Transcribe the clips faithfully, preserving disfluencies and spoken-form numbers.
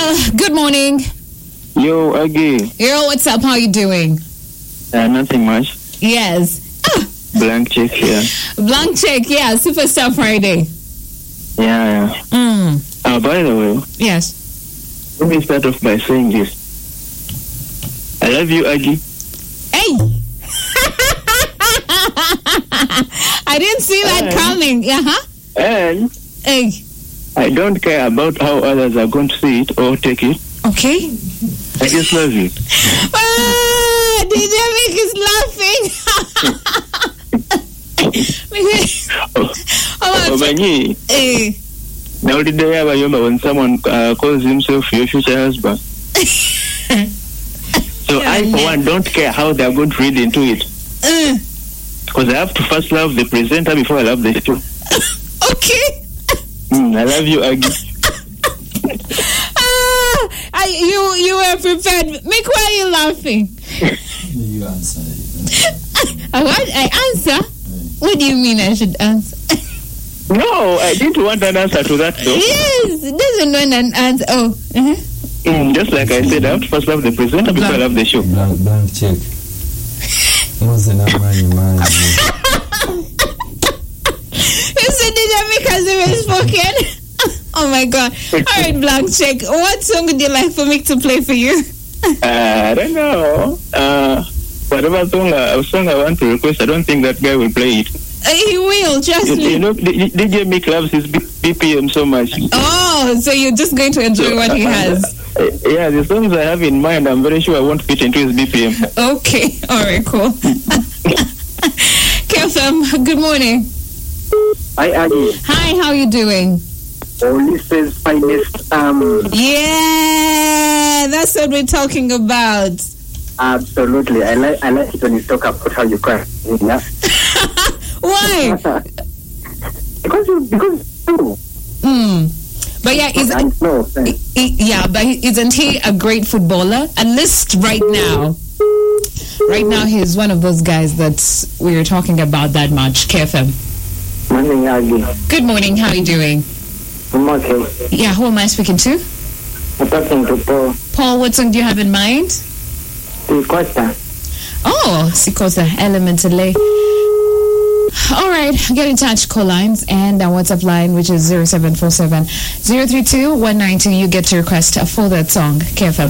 Uh, good morning. Yo, Aggie. Yo, what's up? How you doing? Uh, nothing much. Yes. Ah. Blank check here. Blank check, yeah. Superstar Friday. Yeah, yeah. Mm. Uh, by the way. Yes. Let me start off by saying this. I love you, Aggie. Hey. I didn't see that and, coming. Uh-huh. And hey. I don't care about how others are going to see it or take it. Okay. I just love you. Ah, D J Mick is laughing. oh, oh, Banyi. Hey. Now did they ever remember when someone uh, calls himself your future husband? So yeah, I, for one, don't care how they're going to read into it. Because uh. I have to first love the presenter before I love the show. Okay. Mm, I love you, Aggie. ah, I, you you were prepared. Mick, why are you laughing? You answer. I, what? I answer? What do you mean I should answer? No, I didn't want an answer to that, though. Yes, doesn't want an answer. Oh, uh-huh. Mm, just like I said, I have to first love the presenter before I love the show. Blank, blank check. What's the name, man? Listen, D J Mick has even spoken. Oh my God! All right, blank check. What song would you like for me to play for you? uh, I don't know. Uh, whatever song, uh, song I want to request, I don't think that guy will play it. Uh, he will, trust you, me. You know, D J Mick loves his B P M so much. Oh, so you're just going to enjoy so, what he has. Uh, yeah, the songs I have in mind, I'm very sure I won't fit into his B P M. Okay, all right, cool. K F M, good morning. Hi, Aggie. Hi, how you doing? Olise's finest. Um, yeah, that's what we're talking about. Absolutely. I like I like it when you talk about how you cry. Yeah. Why? because you, because it's true. Mm. But yeah, is I know, he, he, yeah, but isn't he a great footballer? At least right now. Right now, he's one of those guys that we are talking about that much. K F M. Morning, Aggie. Good morning. How are you doing? I'm okay. Yeah, who am I speaking to? I'm talking to Paul. Paul, what song do you have in mind? Sikota. Oh, Sikota, Elementally. All right, get in touch, call lines and our WhatsApp line, which is zero seven four seven, zero three two, one nine two. You get to request for that song. K F M.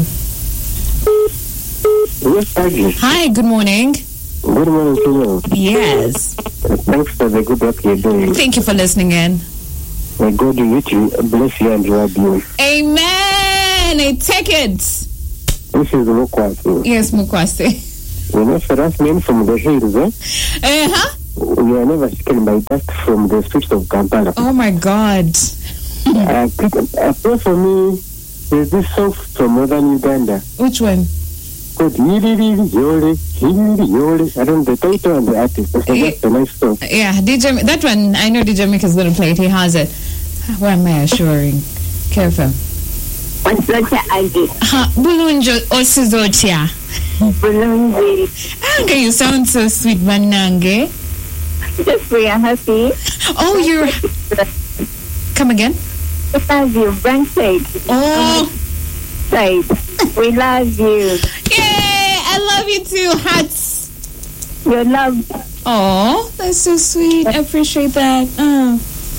Yes, Aggie. Hi, good morning. Good morning to you. Yes. Thanks for the good work you're doing. Thank you for listening in. May God with you, bless you and reward you. Amen. I take it. This is Mukwasi. Yes, Mukwasi. You know, for us men from the hills, eh? Uh-huh. We are never stricken by dust from the streets of Kampala. Oh my God. uh, uh, pray for me. There's this song from northern Uganda. Which one? Called Yiri Yore, Yiri Yore. I don't know the title and the artist. So that's a nice song. Yeah, D J, that one, I know D J Mick is going to play it. He has it. What am I assuring? Careful. What's Zotia Aggie? Ha, Bulunjo Osizotia. Bulunji. Okay, you sound so sweet, Manange. Just we are happy. Oh, you're... Come again? We love you, Brand Side. Oh. Side. We love you. Yay! I love you too, Hats. Your love. Oh, that's so sweet. I appreciate that. Uh.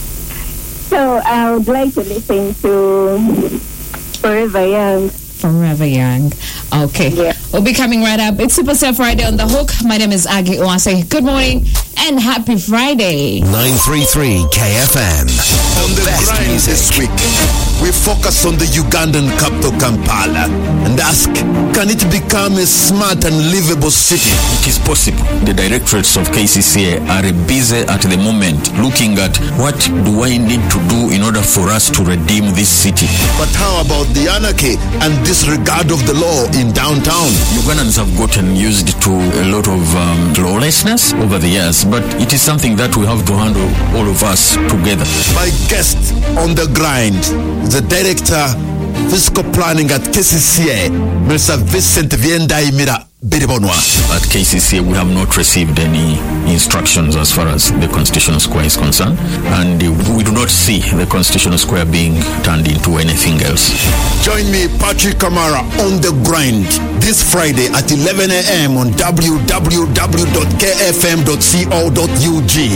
So I would like to listen to Forever Young. Forever Young. Okay. Yeah. We'll be coming right up. It's Superstar Friday on the Hook. My name is Aggie Oase. Good morning and happy Friday. nine three three K F M. On the Best grind music. this week, we focus on the Ugandan capital Kampala and ask, can it become a smart and livable city? It is possible. The directorates of K C C A are busy at the moment looking at what do I need to do in order for us to redeem this city. But how about the anarchy and disregard of the law in downtown? Ugandans have gotten used to a lot of um, lawlessness over the years, but it is something that we have to handle, all of us together. My guest on the grind, the director, fiscal planning at K C C A, Mister Vincent Viendaimira. Beribonwa. At K C C A, we have not received any instructions as far as the Constitutional Square is concerned, and we do not see the Constitutional Square being turned into anything else. Join me, Patrick Kamara, on the grind this Friday at eleven a.m. on w w w dot k f m dot co dot u g.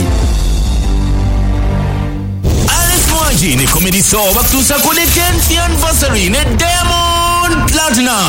Alice Mwanji ni comedy show bakutusa ku the tenth anniversary ne Diamond Platinum.